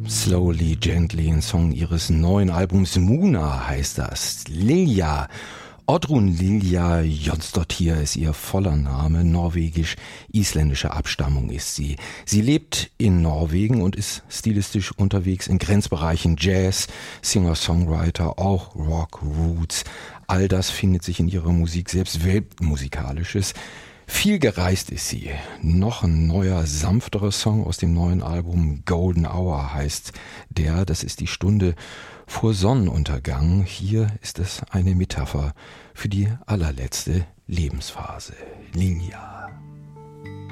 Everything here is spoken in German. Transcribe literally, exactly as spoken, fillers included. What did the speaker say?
Slowly, Gently, ein Song ihres neuen Albums Muna heißt das. Lilja, Oddrun Lilja Jonsdottir ist ihr voller Name, norwegisch-isländischer Abstammung ist sie. Sie lebt in Norwegen und ist stilistisch unterwegs in Grenzbereichen Jazz, Singer-Songwriter, auch Rock, Roots. All das findet sich in ihrer Musik, selbst Weltmusikalisches. Viel gereist ist sie. Noch ein neuer, sanfterer Song aus dem neuen Album Golden Hour heißt der. Das ist die Stunde vor Sonnenuntergang. Hier ist es eine Metapher für die allerletzte Lebensphase. Lilja.